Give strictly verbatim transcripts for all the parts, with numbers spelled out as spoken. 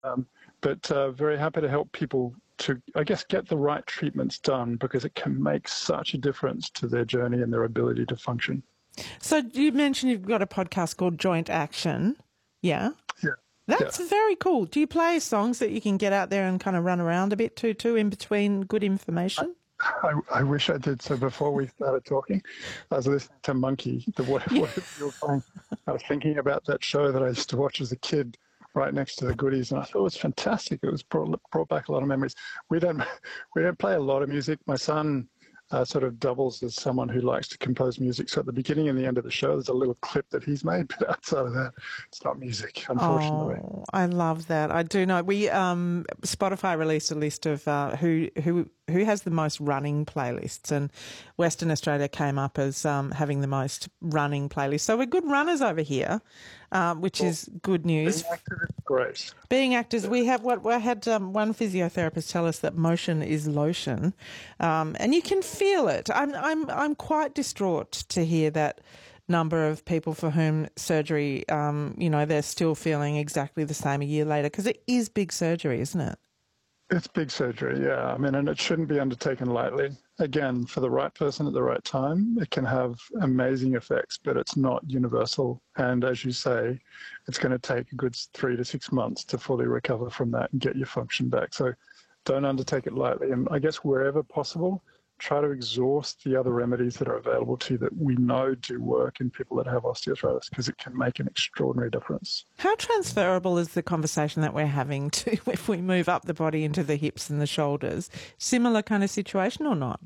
Um, but uh, very happy to help people to, I guess, get the right treatments done because it can make such a difference to their journey and their ability to function. So you mentioned you've got a podcast called Joint Action. Yeah. Yeah. That's yeah. very cool. Do you play songs that you can get out there and kind of run around a bit too, too, in between good information? I, I wish I did. So before we started talking, I was listening to Monkey, the what, Yeah. what you were playing. I was thinking about that show that I used to watch as a kid, right next to the Goodies, and I thought it was fantastic. It was brought, brought back a lot of memories. We don't we don't play a lot of music. My son uh, sort of doubles as someone who likes to compose music. So at the beginning and the end of the show, there's a little clip that he's made, but outside of that, it's not music, unfortunately. Oh, I love that. I do know. We um, Spotify released a list of uh, who who who has the most running playlists, and Western Australia came up as um, having the most running playlists. So we're good runners over here, uh, which well, is good news. Being active is great. Being actors, we have what I had um, one physiotherapist tell us that motion is lotion, um, and you can feel it. I'm I'm I'm quite distraught to hear that number of people for whom surgery, um, you know, they're still feeling exactly the same a year later, because it is big surgery, isn't it? It's big surgery, yeah. I mean, and it shouldn't be undertaken lightly. Again, for the right person at the right time, it can have amazing effects, but it's not universal. And as you say, it's going to take a good three to six months to fully recover from that and get your function back. So don't undertake it lightly. And I guess wherever possible, try to exhaust the other remedies that are available to you that we know do work in people that have osteoarthritis, because it can make an extraordinary difference. How transferable is the conversation that we're having to if we move up the body into the hips and the shoulders? Similar kind of situation or not?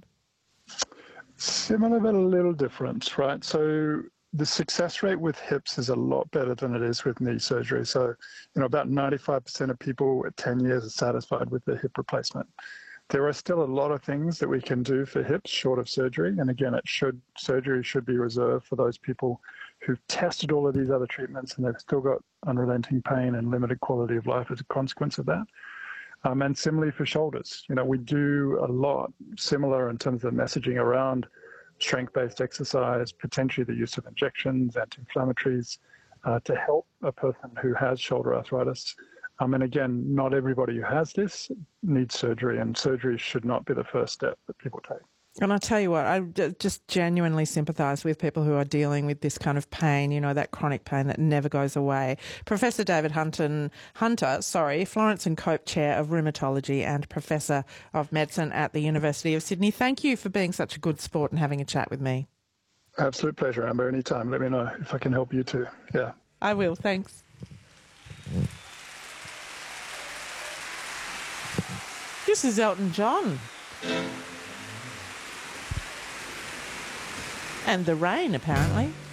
Similar, but a little different, right? So the success rate with hips is a lot better than it is with knee surgery. So, you know, about ninety-five percent of people at ten years are satisfied with their hip replacement. There are still a lot of things that we can do for hips short of surgery. And again, it should surgery should be reserved for those people who've tested all of these other treatments and they've still got unrelenting pain and limited quality of life as a consequence of that. Um, and similarly for shoulders, you know, we do a lot similar in terms of messaging around strength-based exercise, potentially the use of injections, anti-inflammatories, uh, to help a person who has shoulder arthritis. Um, and again, not everybody who has this needs surgery, and surgery should not be the first step that people take. And I tell you what, I just genuinely sympathise with people who are dealing with this kind of pain, you know, that chronic pain that never goes away. Professor David Hunton, Hunter, sorry, Florence and Cope Chair of Rheumatology and Professor of Medicine at the University of Sydney. Thank you for being such a good sport and having a chat with me. Absolute pleasure, Amber. Anytime. Let me know if I can help you too. Yeah. I will. Thanks. This is Elton John. And the rain, apparently.